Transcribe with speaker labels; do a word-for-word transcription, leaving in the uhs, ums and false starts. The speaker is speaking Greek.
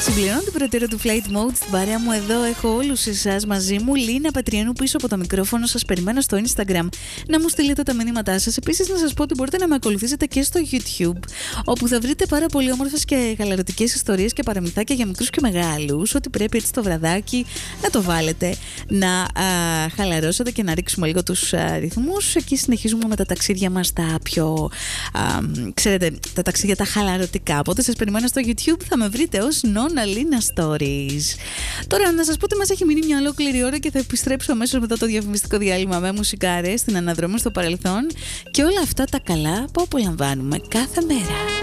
Speaker 1: Συμπληρώνω την προτέρα του Flight Mode στην παρέα μου. Εδώ έχω όλους εσάς μαζί μου. Λίνα Πατριανού πίσω από το μικρόφωνο. Σας περιμένω στο Instagram να μου στείλετε τα μηνύματά σας. Επίσης, να σας πω ότι μπορείτε να με ακολουθήσετε και στο YouTube, όπου θα βρείτε πάρα πολύ όμορφες και χαλαρωτικές ιστορίες και παραμυθάκια για μικρούς και μεγάλους. Ότι πρέπει έτσι το βραδάκι να το βάλετε, να α, χαλαρώσετε και να ρίξουμε λίγο τους α, ρυθμούς. Εκεί συνεχίζουμε με τα ταξίδια μας, τα πιο, α, ξέρετε, τα ταξίδια τα χαλαρωτικά. Οπότε σας περιμένω στο YouTube, θα με βρείτε ως Νόνα Λίνα Stories. Τώρα να σας πω ότι μας έχει μείνει μια ολόκληρη ώρα και θα επιστρέψω αμέσως μετά το διαφημιστικό διάλειμμα με μουσικάρες στην αναδρομή στο παρελθόν και όλα αυτά τα καλά που απολαμβάνουμε κάθε μέρα.